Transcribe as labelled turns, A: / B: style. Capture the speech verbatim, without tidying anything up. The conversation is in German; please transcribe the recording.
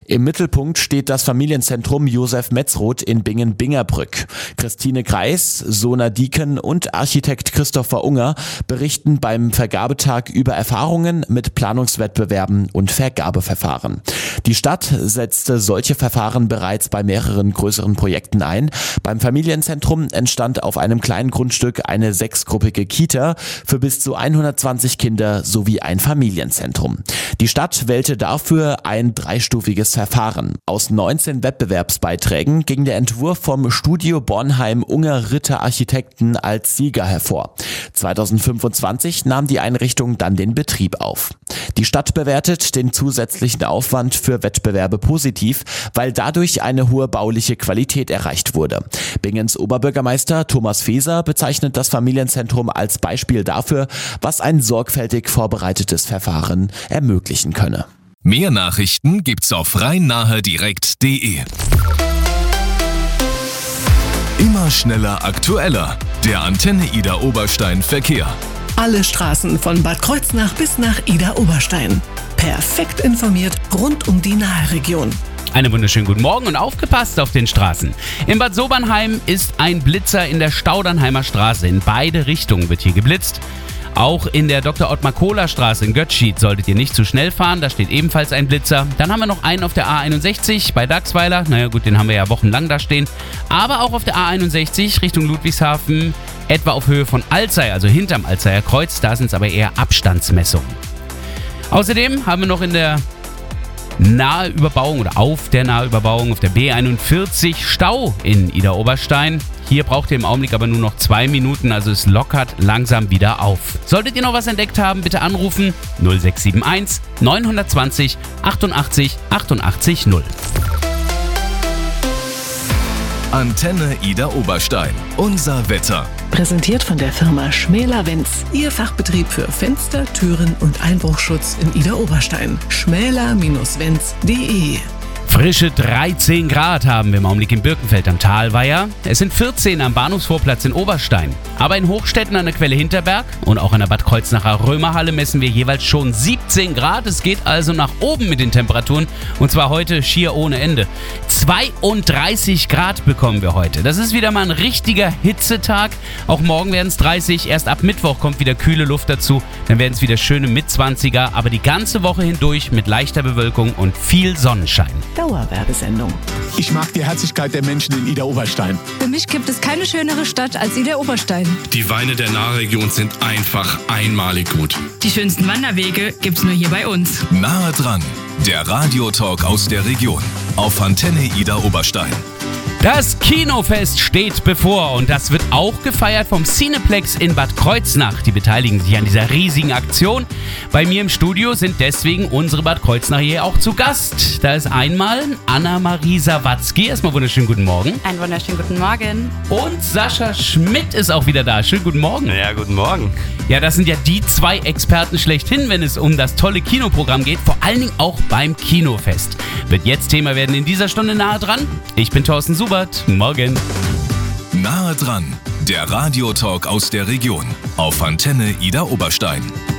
A: Im Mittelpunkt steht das Familienzentrum Josef Metzroth in Bingen-Bingerbrück. Christine Greis, Sona Dieken und Architekt Christopher Unger berichten beim Vergabetag über Erfahrungen mit Planungswettbewerben und Vergabeverfahren. Die Stadt setzte solche Verfahren bereits bei mehreren größeren Projekten ein. Beim Familienzentrum entstand auf einem kleinen Grundstück eine sechsgruppige Kita für bis zu hundertzwanzig Kinder sowie ein Familienzentrum. Die Stadt wählte dafür ein dreistufiges Verfahren. Aus neunzehn Wettbewerbsbeiträgen ging der Entwurf vom Studio Bornheim Unger Ritter Architekten als Sieger hervor. zweitausendfünfundzwanzig nahm die Einrichtung dann den Betrieb auf. Die Stadt bewertet den zusätzlichen Aufwand für Wettbewerbe positiv, weil dadurch eine hohe bauliche Qualität erreicht wurde. Bingens Oberbürgermeister Thomas Feser bezeichnet das Familienzentrum als Beispiel dafür, was ein sorgfältig vorbereitetes Verfahren ermöglichen könne.
B: Mehr Nachrichten gibt's auf rhein-nahe-direkt punkt de. Immer schneller, aktueller. Der Antenne Ida Oberstein Verkehr.
C: Alle Straßen von Bad Kreuznach bis nach Ida Oberstein. Perfekt informiert rund um die Nahe-Region.
D: Einen wunderschönen guten Morgen und aufgepasst auf den Straßen. In Bad Sobernheim ist ein Blitzer in der Staudernheimer Straße. In beide Richtungen wird hier geblitzt. Auch in der Doktor Ottmar Kohler Straße in Götzschied solltet ihr nicht zu schnell fahren, da steht ebenfalls ein Blitzer. Dann haben wir noch einen auf der A einundsechzig bei Dachsweiler, naja gut, den haben wir ja wochenlang da stehen. Aber auch auf der A einundsechzig Richtung Ludwigshafen, etwa auf Höhe von Alzey, also hinterm Alzeyer Kreuz, da sind es aber eher Abstandsmessungen. Außerdem haben wir noch in der Nahüberbauung oder auf der Nahüberbauung auf der B einundvierzig Stau in Ida Oberstein. Hier braucht ihr im Augenblick aber nur noch zwei Minuten, also es lockert langsam wieder auf. Solltet ihr noch was entdeckt haben, bitte anrufen null sechs sieben eins neun zwei null achtundachtzig achtundachtzig null.
B: Antenne Ida Oberstein. Unser Wetter.
C: Präsentiert von der Firma Schmäler-Wenz. Ihr Fachbetrieb für Fenster, Türen und Einbruchschutz in Ida Oberstein. schmäler Bindestrich wenz punkt de.
D: Frische dreizehn Grad haben wir im Augenblick in Birkenfeld am Talweiher. Es sind vierzehn am Bahnhofsvorplatz in Oberstein. Aber in Hochstetten an der Quelle Hinterberg und auch an der Bad Kreuznacher Römerhalle messen wir jeweils schon siebzehn Grad. Es geht also nach oben mit den Temperaturen und zwar heute schier ohne Ende. zweiunddreißig Grad bekommen wir heute. Das ist wieder mal ein richtiger Hitzetag. Auch morgen werden es dreißig. Erst ab Mittwoch kommt wieder kühle Luft dazu. Dann werden es wieder schöne Mitzwanziger. Aber die ganze Woche hindurch mit leichter Bewölkung und viel Sonnenschein.
C: Dauerwerbesendung.
E: Ich mag die Herzlichkeit der Menschen in Ida Oberstein.
F: Für mich gibt es keine schönere Stadt als Ida Oberstein.
G: Die Weine der Nahregion sind einfach einmalig gut.
H: Die schönsten Wanderwege gibt's nur hier bei uns.
B: Nahe dran, der Radiotalk aus der Region auf Antenne Ida Oberstein.
D: Das Kinofest steht bevor und das wird auch gefeiert vom Cineplex in Bad Kreuznach. Die beteiligen sich an dieser riesigen Aktion. Bei mir im Studio sind deswegen unsere Bad Kreuznacher hier auch zu Gast. Da ist einmal Anna-Marie Sawatzki. Erstmal wunderschönen guten Morgen.
I: Einen wunderschönen guten Morgen.
D: Und Sascha Schmidt ist auch wieder da. Schönen guten Morgen.
J: Ja, guten Morgen.
D: Ja, das sind ja die zwei Experten schlechthin, wenn es um das tolle Kinoprogramm geht. Vor allen Dingen auch beim Kinofest. Wird jetzt Thema werden in dieser Stunde nahe dran. Ich bin Thorsten Subert. Morgen.
B: Nahe dran, der Radiotalk aus der Region auf Antenne Ida Oberstein.